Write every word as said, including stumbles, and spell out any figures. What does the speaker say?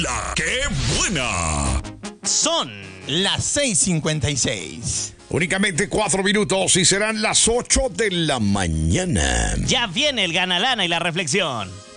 La que buena. Son las seis cincuenta y seis. Únicamente cuatro minutos y serán las ocho de la mañana. Ya viene el Gana Lana y la reflexión.